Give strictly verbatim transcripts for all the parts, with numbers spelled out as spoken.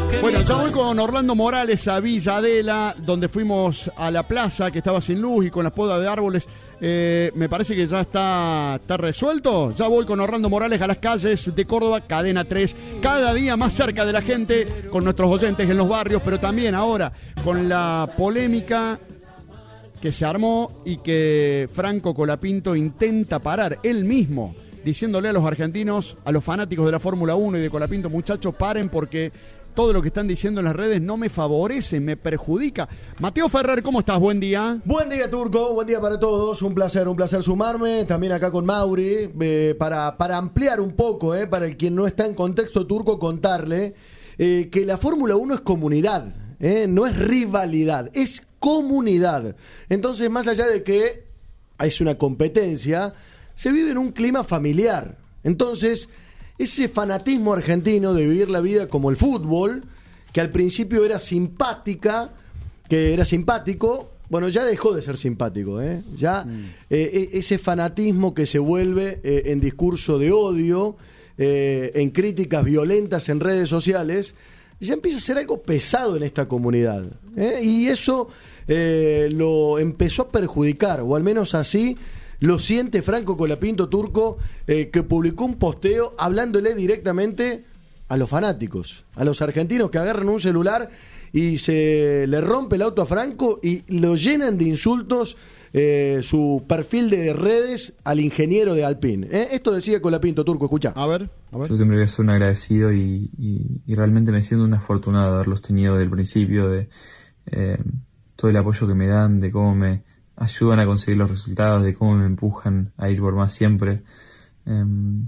Bueno, ya voy con Orlando Morales a Villa Adela, donde fuimos a la plaza que estaba sin luz y con las podas de árboles. Eh, me parece que ya está, está resuelto. Ya voy con Orlando Morales a las calles de Córdoba, Cadena tres, cada día más cerca de la gente, con nuestros oyentes en los barrios, pero también ahora con la polémica que se armó y que Franco Colapinto intenta parar él mismo, diciéndole a los argentinos, a los fanáticos de la Fórmula uno y de Colapinto, muchachos, paren porque todo lo que están diciendo en las redes no me favorece, me perjudica. Mateo Ferrer, ¿cómo estás? Buen día. Buen día, Turco. Buen día para todos. Un placer, un placer sumarme. También acá con Mauri, eh, para, para ampliar un poco, eh, para el quien no está en contexto, Turco, contarle eh, que la Fórmula uno es comunidad, eh, no es rivalidad, es comunidad. Entonces, más allá de que es una competencia, se vive en un clima familiar. Entonces, ese fanatismo argentino de vivir la vida como el fútbol, que al principio era simpática, que era simpático, bueno, ya dejó de ser simpático, ¿eh? Ya mm. eh, ese fanatismo que se vuelve eh, en discurso de odio, eh, en críticas violentas en redes sociales, ya empieza a ser algo pesado en esta comunidad, ¿eh? Y eso eh, lo empezó a perjudicar, o al menos así lo siente Franco Colapinto, Turco, eh, que publicó un posteo hablándole directamente a los fanáticos, a los argentinos que agarran un celular y se le rompe el auto a Franco y lo llenan de insultos eh, su perfil de redes al ingeniero de Alpine. ¿Eh? Esto decía Colapinto, Turco, escucha. A ver, a ver. Yo siempre voy a ser un agradecido y, y, y realmente me siento un afortunado de haberlos tenido desde el principio, de eh, todo el apoyo que me dan, de cómo me ayudan a conseguir los resultados, de cómo me empujan a ir por más siempre, eh,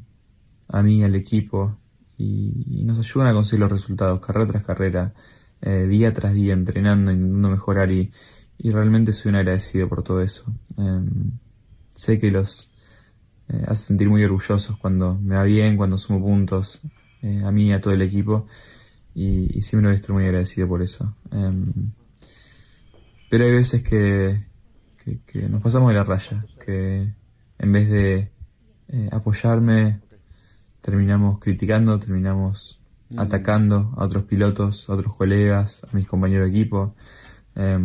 a mí, al equipo, y, y nos ayudan a conseguir los resultados, carrera tras carrera, eh, día tras día, entrenando, intentando mejorar, y, y realmente soy un agradecido por todo eso. Eh, sé que los eh, hace sentir muy orgullosos cuando me va bien, cuando sumo puntos, eh, a mí y a todo el equipo, y, y siempre voy a estar muy agradecido por eso. Eh, pero hay veces que Que, que nos pasamos de la raya, que en vez de eh, apoyarme terminamos criticando, terminamos mm. atacando a otros pilotos, a otros colegas, a mis compañeros de equipo, eh,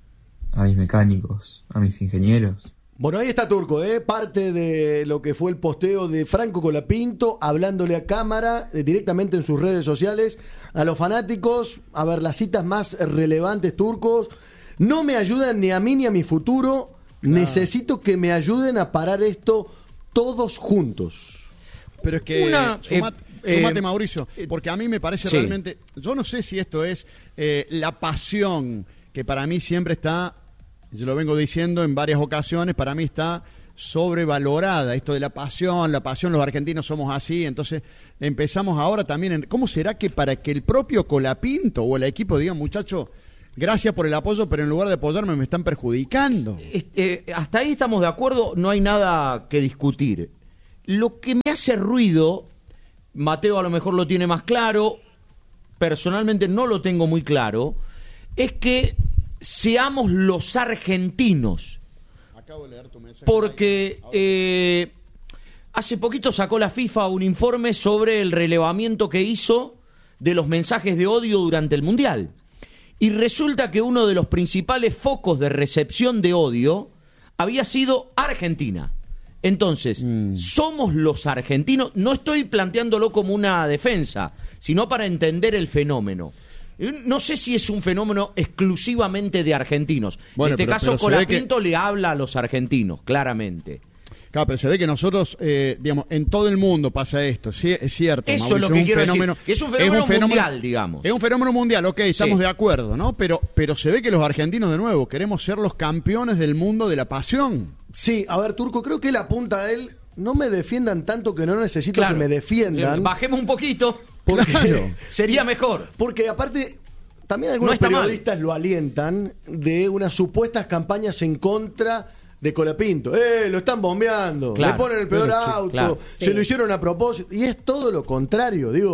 a mis mecánicos, a mis ingenieros. Bueno, ahí está Turco, ¿eh? Parte de lo que fue el posteo de Franco Colapinto, hablándole a cámara, eh, directamente en sus redes sociales, a los fanáticos. A ver, las citas más relevantes, Turcos: no me ayudan ni a mí ni a mi futuro. Claro. Necesito que me ayuden a parar esto todos juntos. Pero es que Una, sumate, eh, sumate eh, Mauricio, porque a mí me parece sí. realmente, yo no sé si esto es eh, la pasión, que para mí siempre está, yo lo vengo diciendo en varias ocasiones, para mí está sobrevalorada, esto de la pasión, la pasión, los argentinos somos así. Entonces empezamos ahora también en, ¿cómo será que para que el propio Colapinto o el equipo digan, muchachos, gracias por el apoyo, pero en lugar de apoyarme me están perjudicando? Este, hasta ahí estamos de acuerdo, no hay nada que discutir. Lo que me hace ruido, Mateo a lo mejor lo tiene más claro, personalmente no lo tengo muy claro, es que seamos los argentinos. Acabo de leer tu mensaje. Porque eh, hace poquito sacó la FIFA un informe sobre el relevamiento que hizo de los mensajes de odio durante el Mundial. Y resulta que uno de los principales focos de recepción de odio había sido Argentina. Entonces, mm. somos los argentinos, no estoy planteándolo como una defensa, sino para entender el fenómeno. No sé si es un fenómeno exclusivamente de argentinos. Bueno, en este pero, caso, pero Colapinto que... le habla a los argentinos, claramente. Claro, pero se ve que nosotros, eh, digamos, en todo el mundo pasa esto, sí, es cierto. Eso Mauricio, es lo que un quiero fenómeno, decir, que es un fenómeno, es un fenómeno mundial, digamos. Es un fenómeno mundial, ok, estamos sí. de acuerdo, ¿no? Pero, pero se ve que los argentinos, de nuevo, queremos ser los campeones del mundo de la pasión. Sí, a ver, Turco, creo que él apunta a él, no me defiendan tanto que no necesito claro. que me defiendan. Bajemos un poquito, porque claro. sería mejor. Porque aparte, también algunos no periodistas mal. lo alientan de unas supuestas campañas en contra de Colapinto. ¡Eh, lo están bombeando! Claro. Le ponen el peor Pero, auto, claro. se sí. lo hicieron a propósito. Y es todo lo contrario, digo,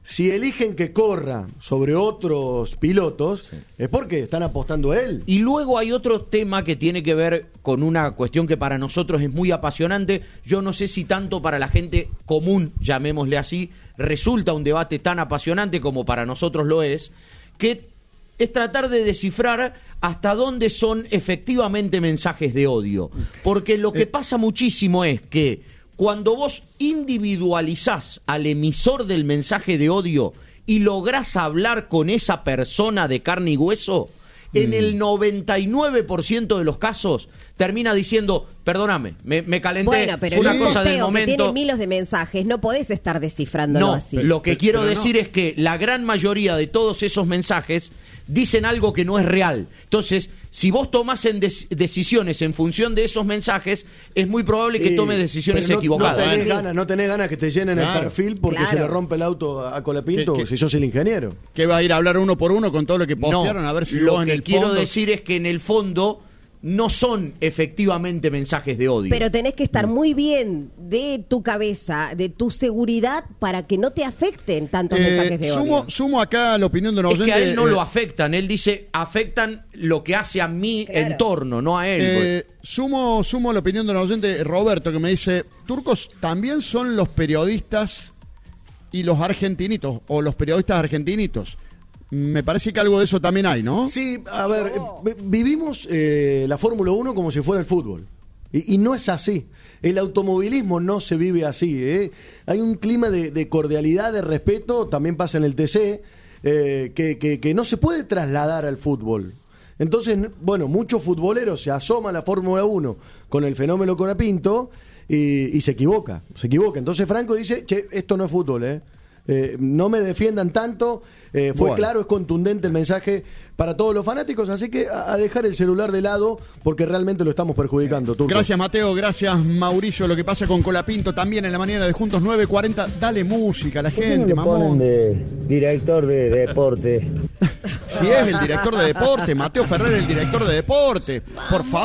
si eligen que corra sobre otros pilotos, sí, es porque están apostando a él. Y luego hay otro tema que tiene que ver con una cuestión que para nosotros es muy apasionante. Yo no sé si tanto para la gente común, llamémosle así, resulta un debate tan apasionante como para nosotros lo es, que es tratar de descifrar hasta dónde son efectivamente mensajes de odio. Porque lo que pasa muchísimo es que cuando vos individualizás al emisor del mensaje de odio y lográs hablar con esa persona de carne y hueso, mm. en el noventa y nueve por ciento de los casos termina diciendo, perdóname, me, me calenté, bueno, pero fue una un cosa del momento. Que tiene miles de mensajes, no podés estar descifrándolo no, así. Lo que pero, quiero pero decir no. es que la gran mayoría de todos esos mensajes dicen algo que no es real. Entonces, si vos tomás en des- decisiones en función de esos mensajes, es muy probable que Sí, tomes decisiones pero no, equivocadas. No tenés, Sí. ganas, no tenés ganas que te llenen Claro. el perfil porque Claro. se le rompe el auto a Colapinto Que- que- si sos el ingeniero. Que va a ir a hablar uno por uno con todo lo que No, postearon, a ver si lo vos en que el quiero fondo... decir es que en el fondo no son efectivamente mensajes de odio. Pero tenés que estar muy bien de tu cabeza, de tu seguridad, para que no te afecten tantos Eh, mensajes de sumo, odio. sumo acá la opinión de un es oyente. que a él no eh, lo afectan, él dice, afectan lo que hace a mi Claro. entorno, no a él. Eh, sumo, sumo la opinión de un oyente, Roberto, que me dice, turcos también son los periodistas y los argentinitos, o los periodistas argentinitos. Me parece que algo de eso también hay, ¿no? Sí, a ver, eh, vivimos eh, la Fórmula uno como si fuera el fútbol. Y, y no es así. El automovilismo no se vive así. ¿eh? Hay un clima de, de cordialidad, de respeto, también pasa en el T C, eh, que, que, que no se puede trasladar al fútbol. Entonces, bueno, muchos futboleros se asoman a la Fórmula uno con el fenómeno Colapinto y, y se equivoca, se equivoca. Entonces Franco dice, che, esto no es fútbol, ¿eh? Eh, no me defiendan tanto, eh, fue Bueno. claro, es contundente el mensaje para todos los fanáticos, así que a, a dejar el celular de lado porque realmente lo estamos perjudicando. Turco. Gracias Mateo, gracias Mauricio. Lo que pasa con Colapinto también en la mañana de Juntos nueve cuarenta. Dale música a la ¿Por qué no gente, le mamón. ponen de director de deporte? Si es el director de deporte, Mateo Ferrer, el director de deporte. Por favor.